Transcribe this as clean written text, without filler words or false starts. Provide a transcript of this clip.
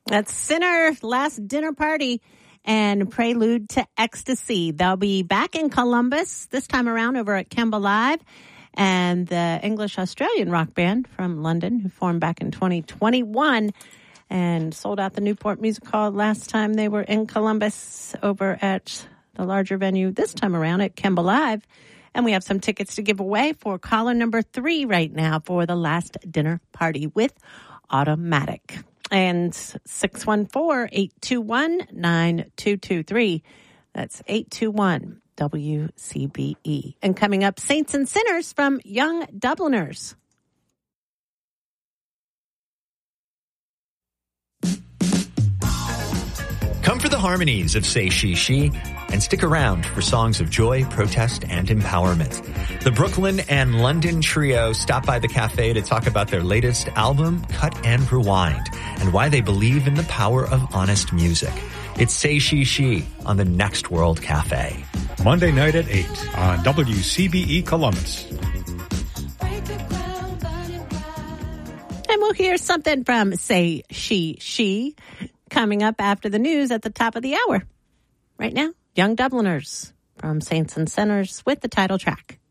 That's Sinner, Last Dinner Party, and Prelude to Ecstasy. They'll be back in Columbus this time around over at Kemba Live. And the English-Australian rock band from London, who formed back in 2021 and sold out the Newport Music Hall last time they were in Columbus over at the larger venue this time around at Kemba Live. And we have some tickets to give away for caller number 3 right now for the Last Dinner Party with Automatic. And 614-821-9223. That's 821 WCBE. And coming up, Saints and Sinners from Young Dubliners. Come for the harmonies of Say She She and stick around for songs of joy, protest, and empowerment. The Brooklyn and London trio stop by the cafe to talk about their latest album, Cut and Rewind, and why they believe in the power of honest music. It's Say She She on the Next World Cafe. Monday night at 8 on WCBE Columbus. And we'll hear something from Say She coming up after the news at the top of the hour. Right now, Young Dubliners from Saints and Sinners with the title track.